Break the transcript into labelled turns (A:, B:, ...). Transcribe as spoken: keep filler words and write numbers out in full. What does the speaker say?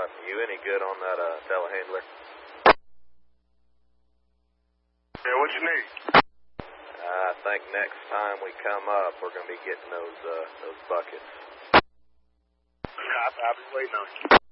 A: Uh, you any good on that uh, telehandler?
B: Yeah, what you need?
A: I think next time we come up, we're going to be getting those uh, those buckets.
B: Yeah, I'll be waiting on you.